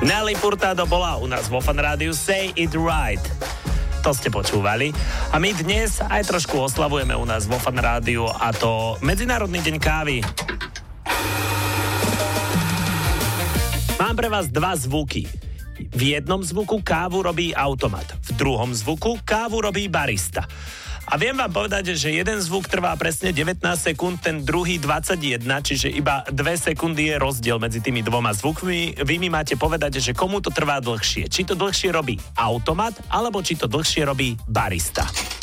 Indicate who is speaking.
Speaker 1: Nelly Furtado bola u nás vo Fan Rádiu Say It Right. To ste počúvali. A my dnes aj trošku oslavujeme u nás vo Fan Rádiu, a to Medzinárodný deň kávy. Mám pre vás dva zvuky. V jednom zvuku kávu robí automat, v druhom zvuku kávu robí barista. A viem vám povedať, že jeden zvuk trvá presne 19 sekúnd, ten druhý 21, čiže iba 2 sekundy je rozdiel medzi tými dvoma zvukmi. Vy mi máte povedať, že komu to trvá dlhšie. Či to dlhšie robí automat, alebo či to dlhšie robí barista.